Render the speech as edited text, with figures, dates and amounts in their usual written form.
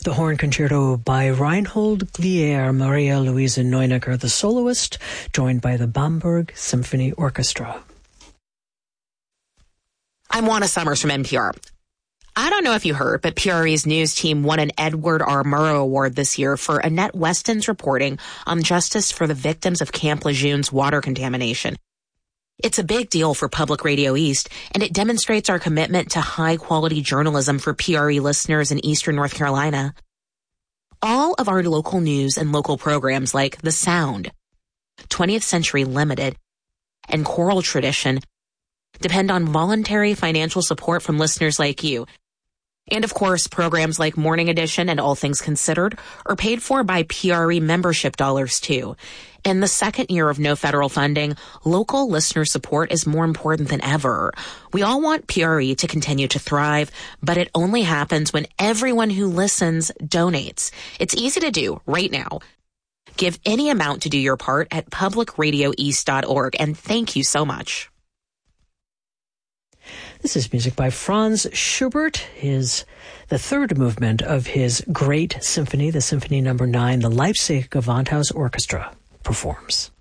The horn concerto by Reinhold Glier, Maria Luisa Neunecker, the soloist, joined by the Bamberg Symphony Orchestra. I'm Juana Summers from NPR. I don't know if you heard, but PRE's news team won an Edward R. Murrow Award this year for Annette Weston's reporting on justice for the victims of Camp Lejeune's water contamination. It's a big deal for Public Radio East, and it demonstrates our commitment to high-quality journalism for PRE listeners in eastern North Carolina. All of our local news and local programs like The Sound, 20th Century Limited, and Choral Tradition depend on voluntary financial support from listeners like you. And of course, programs like Morning Edition and All Things Considered are paid for by PRE membership dollars too. In the second year of no federal funding, local listener support is more important than ever. We all want PRE to continue to thrive, but it only happens when everyone who listens donates. It's easy to do right now. Give any amount to do your part at publicradioeast.org, and thank you so much. This is music by Franz Schubert, the third movement of his great symphony, the Symphony No. 9, the Leipzig Gewandhaus Orchestra performs.